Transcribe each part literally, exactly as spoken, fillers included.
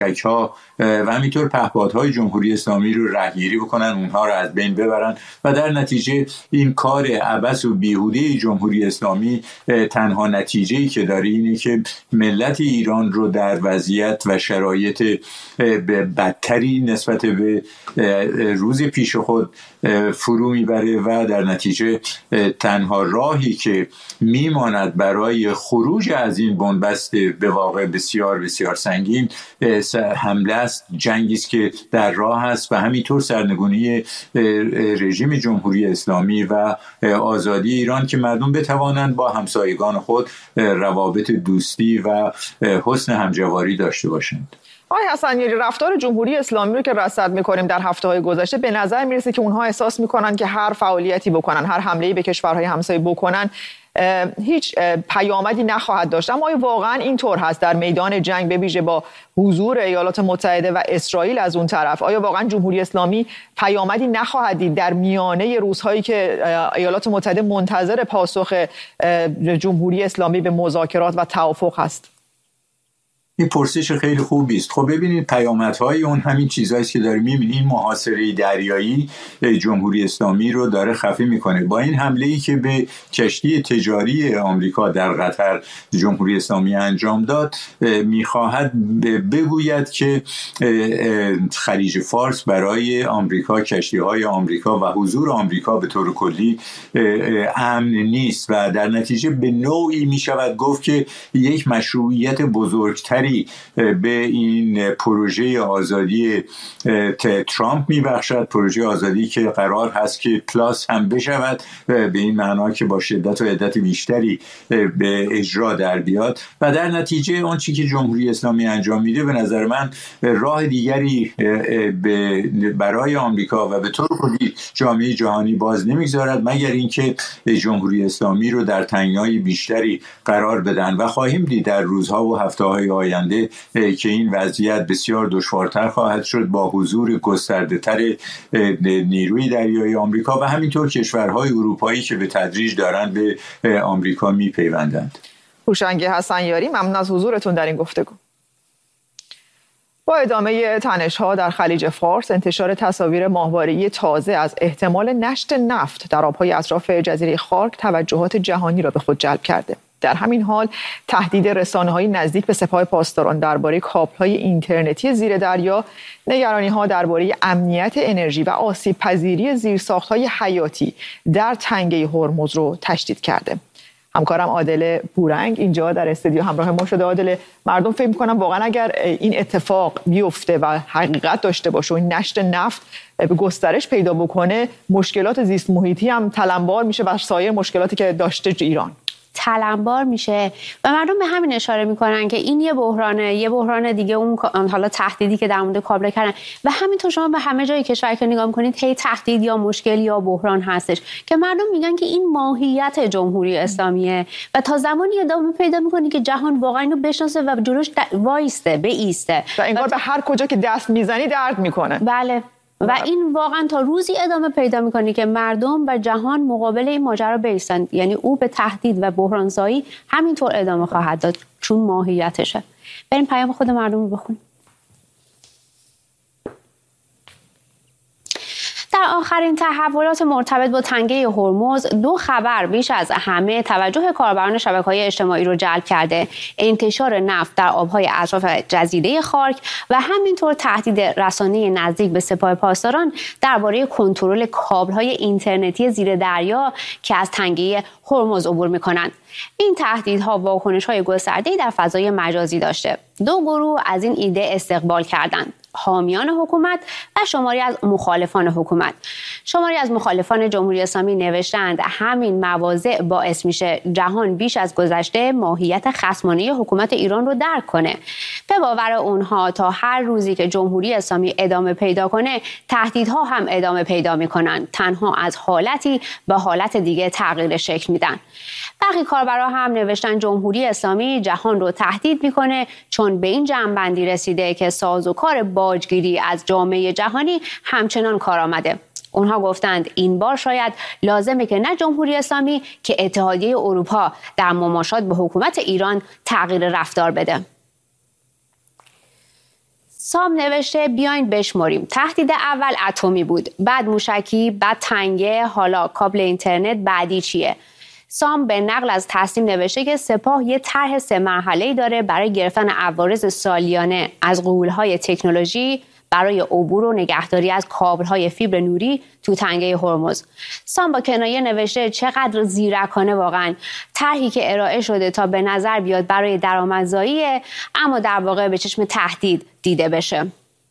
ها و همینطور پهپادهای جمهوری اسلامی رو رهگیری بکنن، اونها رو از بین ببرن و در نتیجه این کار عبث و بیهوده جمهوری اسلامی تنها نتیجه‌ای که داره اینه که ملت ایران رو در وضعیت و شرایط بدتری نسبت به روز پیش خود فرو میبره و در نتیجه تنها راهی که میماند برای خروج از این بنبست به واقع بسیار بسیار سنگین حمله است، جنگی است که در راه است و همینطور سرنگونی رژیم جمهوری اسلامی و آزادی ایران که مردم بتوانند با همسایگان خود روابط دوستی و حسن همجواری داشته باشند. آقای حسنیاری، رفتار جمهوری اسلامی رو که رصد می‌کنیم در هفته‌های گذشته به نظر میرسه که اونها احساس می‌کنن که هر فعالیتی بکنن، هر حمله‌ای به کشورهای همسایه بکنن هیچ پیامدی نخواهد داشت. اما آیا واقعا اینطور هست در میدان جنگ، به ویژه با حضور ایالات متحده و اسرائیل از اون طرف؟ آیا واقعا جمهوری اسلامی پیامدی نخواهد دید در میانه روزهایی که ایالات متحده منتظر پاسخ جمهوری اسلامی به مذاکرات و توافق هست؟ این پرسش خیلی خوبی است. خب ببینید پیامدهای اون همین چیزایی است که داریم می‌بینیم. این محاصره دریایی جمهوری اسلامی رو داره خفه میکنه. با این حمله‌ای که به کشتی تجاری آمریکا در قطر جمهوری اسلامی انجام داد، میخواهد بگوید که خلیج فارس برای آمریکا، کشتی‌های آمریکا و حضور آمریکا به طور کلی امن نیست و در نتیجه به نوعی میشود گفت که یک مشروعیت بزرگتری به این پروژه آزادی ترامپ میبخشد، پروژه آزادی که قرار هست که پلاس هم بشود به این معنا که با شدت و عدت بیشتری به اجرا در بیاد و در نتیجه اون چیزی که جمهوری اسلامی انجام میده به نظر من راه دیگری برای آمریکا و به طور کلی جامعه جهانی باز نمیگذارد مگر اینکه جمهوری اسلامی رو در تنگنای بیشتری قرار بدن و خواهیم دید در روزها و هفته‌های آینده که این وضعیت بسیار دشوارتر خواهد شد با حضور گسترده‌تر نیروی دریایی آمریکا و همینطور کشورهای اروپایی که به تدریج دارن به آمریکا میپیوندند. هوشنگ حسنیاری، ممنون از حضورتون در این گفتگو. با ادامه تنش‌ها در خلیج فارس، انتشار تصاویر ماهواره‌ای تازه از احتمال نشت نفت در آب‌های اطراف جزیره خارک توجهات جهانی را به خود جلب کرده. در همین حال تهدید رسانه‌های نزدیک به سپاه پاسداران درباره کابل‌های اینترنتی زیر دریا، نگرانی‌ها درباره امنیت انرژی و آسیب‌پذیری زیرساخت‌های حیاتی در تنگه هرمز رو تشدید کرده. همکارم عادل پورنگ اینجا در استودیو همراه ما شده. عادل، مردم فکر می‌کنن واقعا اگر این اتفاق بیفته و حقیقت داشته باشه و این نشت نفت به گسترش پیدا بکنه، مشکلات زیست محیطی هم تلمبار میشه و سایر مشکلاتی که داشته ایران تلمبار میشه و مردم به همین اشاره میکنن که این یه بحرانه، یه بحران دیگه اون حالا تهدیدی که در مورد کابل کردن و همینطور شما به همه جای کشور که نگاه میکنید هی تهدید یا مشکل یا بحران هستش که مردم میگن که این ماهیت جمهوری اسلامیه و تا زمانی ادامه پیدا میکنه که جهان واقعا اینو بشناسه و جلوش وایسته بایسته و انگار به هر کجا که دست میزنی درد میکنه. بله و این واقعا تا روزی ادامه پیدا میکنه که مردم و جهان مقابل این ماجرا بایستند، یعنی او به تهدید و بحرانزایی همینطور ادامه خواهد داد چون ماهیتشه. بریم پیام خود مردم رو بخونیم. در آخرین تحولات مرتبط با تنگه هرمز، دو خبر بیش از همه توجه کاربران شبکه‌های اجتماعی رو جلب کرده: انتشار نفت در آب‌های اطراف جزیره خارک و همینطور تهدید رسانه نزدیک به سپاه پاسداران درباره کنترل کابل‌های اینترنتی زیر دریا که از تنگه هرمز عبور می‌کنند. این تهدیدها واکنش‌های گسترده‌ای در فضای مجازی داشته. دو گروه از این ایده استقبال کردند: حامیان حکومت و شماری از مخالفان حکومت. شماری از مخالفان جمهوری اسلامی نوشتند همین مواضع باعث میشه جهان بیش از گذشته ماهیت خصمانه حکومت ایران رو درک کنه. به باور اونها تا هر روزی که جمهوری اسلامی ادامه پیدا کنه، تهدیدها هم ادامه پیدا میکنن، تنها از حالتی به حالت دیگه تغییر شکل میدن. برخی کاربرا هم نوشتن جمهوری اسلامی جهان رو تهدید میکنه چون به این جمع‌بندی رسیده که سازوکار باجگیری از جامعه جهانی همچنان کار آمده. اونها گفتند این بار شاید لازمه که نه جمهوری اسلامی که اتحادیه اروپا در مماشات با حکومت ایران تغییر رفتار بده. سام نوشته بیاین بشمریم. تهدید اول اتمی بود، بعد موشکی، بعد تنگه، حالا کابل اینترنت، بعدی چیه؟ سام به نقل از تصنیم نوشته که سپاه یه طرح سه مرحله‌ای داره برای گرفتن عوارض سالیانه از غول‌های تکنولوژی برای عبور و نگهداری از کابل‌های فیبر نوری تو تنگه هرمز. سام با کنایه نوشته چقدر زیرکانه واقعا، طرحی که ارائه شده تا به نظر بیاد برای درآمدزاییه، اما در واقع به چشم تهدید دیده بشه.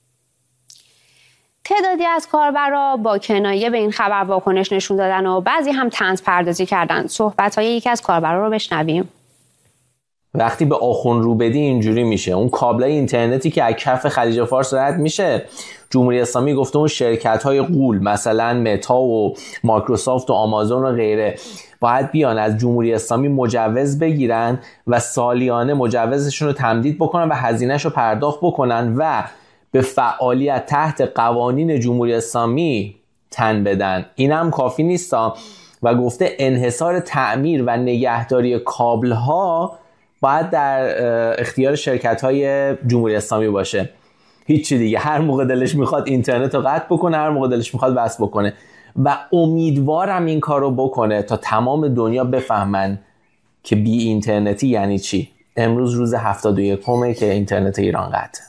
تعدادی از کاربرا با کنایه به این خبر واکنش نشون دادن و بعضی هم طنز پردازی کردن. صحبت‌های یکی از کاربرا رو بشنویم. وقتی به آخون رو بدی اینجوری میشه. اون کابلای اینترنتی که از کف خلیج فارس رد میشه، جمهوری اسلامی گفته اون شرکت‌های غول مثلا متا و مایکروسافت و آمازون و غیره باید بیان از جمهوری اسلامی مجوز بگیرن و سالیانه مجوزشون رو تمدید بکنن و هزینه‌ش رو پرداخت بکنن و به فعالیت تحت قوانین جمهوری اسلامی تن بدن. این هم کافی نیستا و گفته انحصار تعمیر و نگهداری کابل ها باید در اختیار شرکت های جمهوری اسلامی باشه. هیچی دیگه، هر موقع دلش میخواد اینترنت رو قطع بکنه، هر موقع دلش میخواد وصل بکنه و امیدوارم این کار رو بکنه تا تمام دنیا بفهمن که بی اینترنتی یعنی چی. امروز روز هفتاد و یکمه که اینترنت ایران قطعه.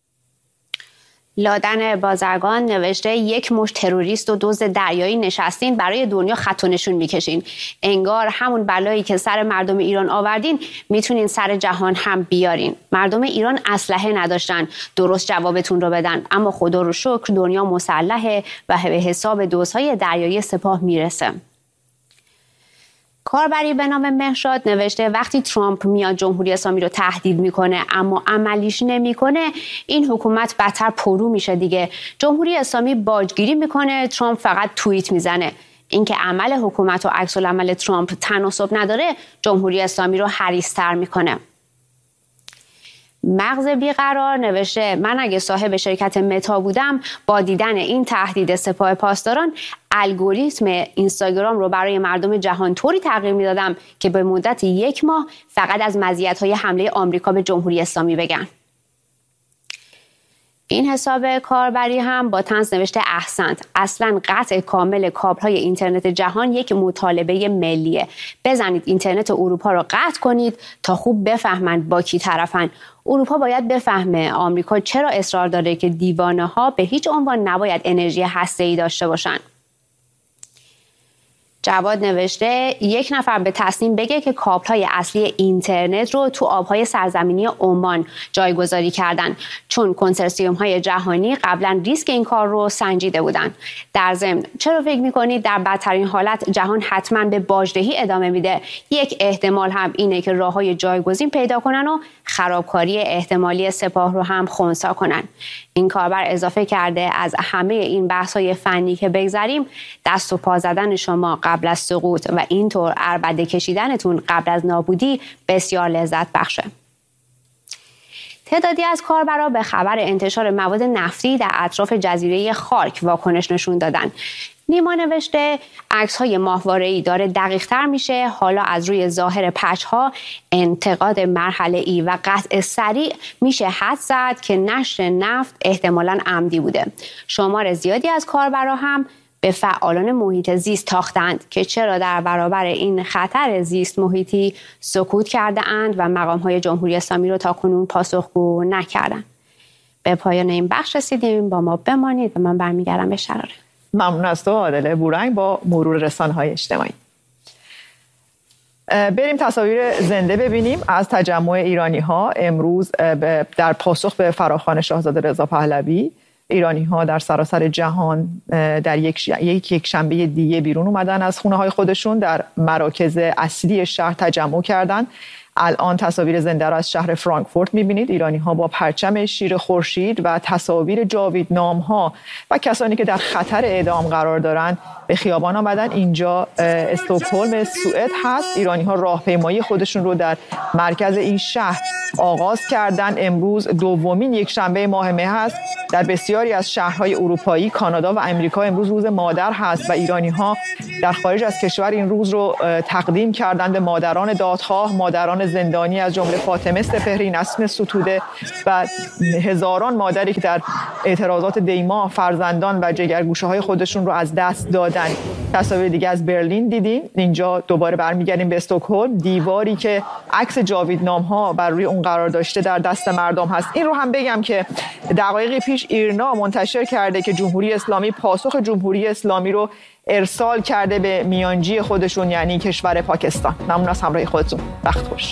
لادن بازرگان نوشته یک مشت تروریست و دزد دریایی نشستین برای دنیا خط و نشون میکشین. انگار همون بلایی که سر مردم ایران آوردین میتونین سر جهان هم بیارین. مردم ایران اسلحه نداشتن درست جوابتون رو بدن، اما خدا رو شکر دنیا مسلحه و به حساب دزدهای دریایی سپاه میرسه. کاربری به نام مهشاد نوشته وقتی ترامپ میاد جمهوری اسلامی رو تهدید میکنه اما عملیش نمیکنه، این حکومت بدتر پرو میشه دیگه. جمهوری اسلامی باجگیری میکنه، ترامپ فقط توییت میزنه. اینکه عمل حکومت و عکس العمل ترامپ تناسب نداره، جمهوری اسلامی رو حریص‌تر میکنه. مغز بیقرار نوشته من اگه صاحب شرکت متا بودم با دیدن این تهدید سپاه پاسداران الگوریتم اینستاگرام رو برای مردم جهان طوری تغییر میدادم که به مدت یک ماه فقط از مزیت‌های حمله آمریکا به جمهوری اسلامی بگن. این حساب کاربری هم با طنز نوشته احسنت، اصلا قطع کامل کابل‌های اینترنت جهان یک مطالبه ملیه. بزنید اینترنت اروپا رو قطع کنید تا خوب بفهمند با کی طرفن. اروپا باید بفهمه آمریکا چرا اصرار داره که دیوانه‌ها به هیچ عنوان نباید انرژی هسته‌ای داشته باشن. جواد نوشته یک نفر به تصمیم بگه که کابل‌های اصلی اینترنت رو تو آب‌های سرزمینی عمان جایگذاری کردن، چون کنسرسیوم‌های جهانی قبلا ریسک این کار رو سنجیده بودن. در ضمن چرا فکر می‌کنید در بدترین حالت جهان حتما به باجدهی ادامه میده؟ یک احتمال هم اینه که راه‌های جایگزین پیدا کنن و خرابکاری احتمالی سپاه رو هم خنثی کنن. این کاربر اضافه کرده از همه این بحث‌های فنی که بگذریم، دست و پا زدن شما قبل از سقوط و اینطور عربده کشیدنتون قبل از نابودی بسیار لذت بخشه. تعدادی از کاربرا به خبر انتشار مواد نفتی در اطراف جزیره خارک واکنش نشون دادن. نیما نوشته عکس‌های ماهواره‌ای داره دقیق‌تر میشه، حالا از روی ظاهر پچ‌ها انتقاد مرحله‌ای و قطع سریع میشه حدس زد که نشر نفت احتمالاً عمدی بوده. شمار زیادی از کاربرا هم به فعالان محیط زیست تاختند که چرا در برابر این خطر زیست محیطی سکوت کرده اند و مقام‌های جمهوری اسلامی رو تاکنون پاسخگو نکردند. به پایان این بخش رسیدیم، با ما بمانید و من برمیگردم به شراره. ممنون از تو عادله بورنگ با مرور رسانه‌های اجتماعی. بریم تصاویر زنده ببینیم از تجمع ایرانی‌ها امروز در پاسخ به فراخوان شاهزاده رضا پهلوی. ایرانی‌ها در سراسر جهان در یک یک یک شنبه دیگه بیرون اومدن از خونه‌های خودشون، در مراکز اصلی شهر تجمع کردند. الان تصاویر زنده را از شهر فرانکفورت می‌بینید. ایرانی‌ها با پرچم شیر خورشید و تصاویر جاویدنام‌ها و کسانی که در خطر اعدام قرار دارند به خیابان آمدن. اینجا استکهلم سوئد هست. ایرانی‌ها راهپیمایی خودشون رو در مرکز این شهر آغاز کردن. امروز دومین یک شنبه ماه مه هست. در بسیاری از شهرهای اروپایی، کانادا و امریکا امروز روز مادر هست و ایرانی‌ها در خارج از کشور این روز رو تقدیم کردند به مادران دادخواه، مادران زندانی از جمله فاطمه سپهری، نسرین ستوده و هزاران مادری که در اعتراضات دیما فرزندان و جگرگوشه‌های خودشون رو از دست دادن. تصاویر دیگه از برلین دیدیم. اینجا دوباره برمیگردیم به استکهلم. دیواری که عکس جاویدنام‌ها بر روی اون قرار داشته در دست مردم هست. این رو هم بگم که دقایقی پیش ایرنا منتشر کرده که جمهوری اسلامی پاسخ جمهوری اسلامی رو ارسال کرده به میانجی خودشون، یعنی کشور پاکستان. ممنون از همراهی خودتون. وقت خوش.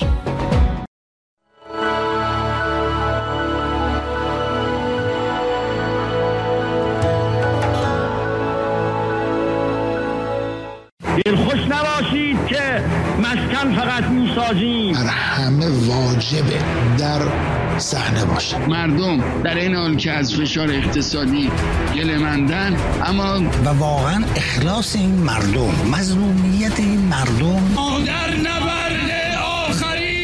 خوش نباشید که مسکن فقط میسازیم. بر همه واجبه در صحنه باشه. مردم در این حال که از فشار اقتصادی گله‌مندن، اما و واقعا اخلاص این مردم، مظلومیت این مردم در نبرد آخری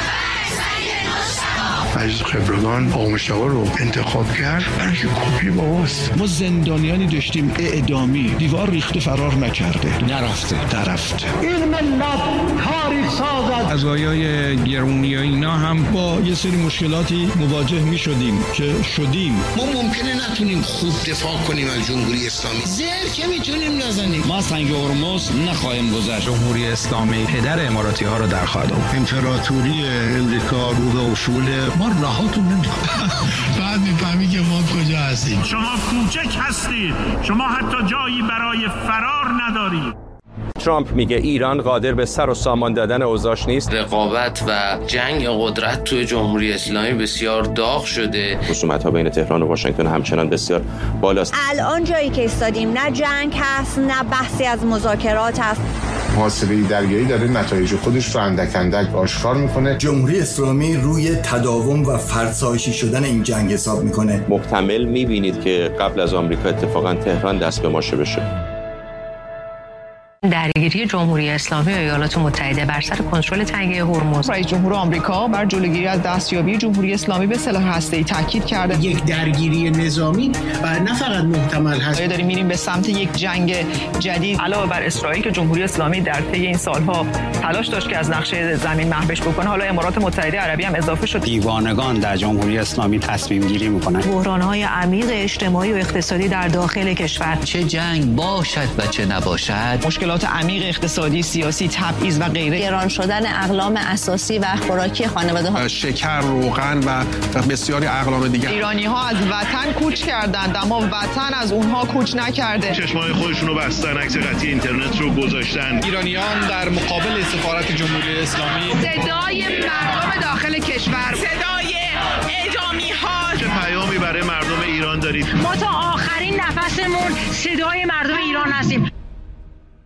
مجلس خبرگان آقا مشتاق رو انتخاب کرد برای که کپی باباست. ما زندانیانی داشتیم اعدامی، دیوار ریخته فرار نکرده، نرفته نرفته. این ملت تاریخ سازد. قضایای گرونی و اینا هم با یه سری مشکلاتی مواجه می شدیم که شدیم. ما ممکنه نتونیم خوب دفاع کنیم از جمهوری اسلامی، زر که میتونیم نزنیم. ما سنگ هرمز نخواهیم گذشت. جمهوری اسلامی پدر اماراتی ها رو در خواهد آورد. امپراتوری امریکا رو به اصول ما راهاتون نمی‌کنه. بعد میفهمی که ما کجا هستیم. شما کوچک هستید، شما حتی جایی برای فرار ندارید. ترامپ میگه ایران قادر به سر و سامان دادن اوضاعش نیست. رقابت و جنگ قدرت توی جمهوری اسلامی بسیار داغ شده. خصومت‌ها بین تهران و واشنگتن همچنان بسیار بالاست. الان جایی که ایستادیم نه جنگ هست، نه بحثی از مذاکرات هست. محاصره دریایی داره نتایج خودش رو اندک اندک آشکار میکنه. جمهوری اسلامی روی تداوم و فرسایشی شدن این جنگ حساب میکنه. محتمل میبینید که قبل از آمریکا اتفاقا تهران دست به ماشه بشه. درگیری جمهوری اسلامی و ایالات متحده بر سر کنترل تنگه هرمز. رئیس جمهور آمریکا بر جلوگیری از دستیابی جمهوری اسلامی به سلاح هسته‌ای تاکید کرده. یک درگیری نظامی و نه فقط محتمل هست. داریم میریم به سمت یک جنگ جدید. علاوه بر اسرائیل که جمهوری اسلامی در طی این سالها تلاش داشت که از نقشه زمین محوش بکنه، حالا امارات متحده عربی هم اضافه شد. دیوانگان در جمهوری اسلامی تصمیم گیری میکنن. بحران‌های عمیق اجتماعی و اقتصادی در داخل کشور، چه جنگ باشد و چه نباشد، مشکلات عمیق اقتصادی، سیاسی، تبعیض و غیره، گران شدن اقلام اساسی و خوراکی خانواده‌ها، شکر، روغن و بسیاری اقلام دیگر. ایرانی‌ها از وطن کوچ کردند اما وطن از اونها کوچ نکرده. چشمای خودشون رو بستن، عکس قطعی اینترنت رو گذاشتن. ایرانیان در مقابل سفارت جمهوری اسلامی صدای مردم داخل کشور، صدای اعدامی‌ها. چه پیامی برای مردم ایران دارید؟ ما تا آخرین نفسمون صدای مردم ایران هستیم.